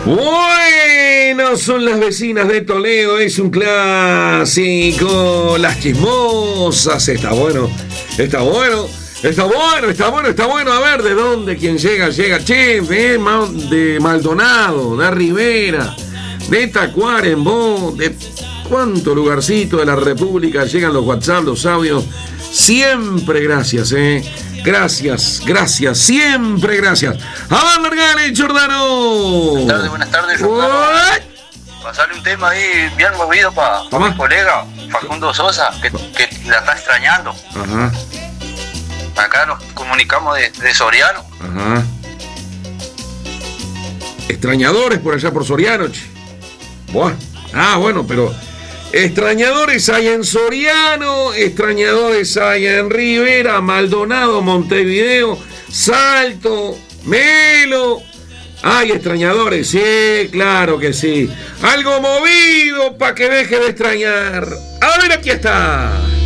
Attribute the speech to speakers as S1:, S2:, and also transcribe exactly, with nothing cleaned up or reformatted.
S1: Bueno, son las vecinas de Toledo, es un clásico. Las chismosas, está bueno, está bueno, está bueno, está bueno, está bueno. A ver, ¿de dónde? ¿Quién llega? Llega, che, eh, de Maldonado, de Rivera, de Tacuarembó, de cuánto lugarcito de la República llegan los WhatsApp, los audios. Siempre gracias, eh. Gracias, gracias, siempre gracias. A ver, largale, Giordano.
S2: Buenas tardes, buenas tardes, Giordano. Pasarle un tema ahí bien movido para pa mi colega Facundo Sosa, que, que la está extrañando.
S1: Ajá.
S2: Acá nos comunicamos de, de Soriano.
S1: Ajá. Extrañadores por allá por Soriano, che. Buah. Ah, bueno, pero extrañadores hay en Soriano, extrañadores hay en Rivera, Maldonado, Montevideo, Salto, Melo. Hay extrañadores, sí, claro que sí. Algo movido para que deje de extrañar. A ver, aquí está.